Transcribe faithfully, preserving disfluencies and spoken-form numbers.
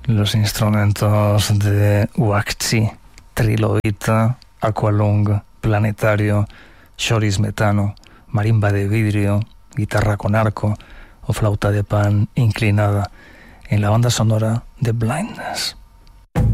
los instrumentos de Uakchi, trilobita, aqualung, planetario, choris metano, marimba de vidrio, guitarra con arco o flauta de pan inclinada en la banda sonora de Blindness.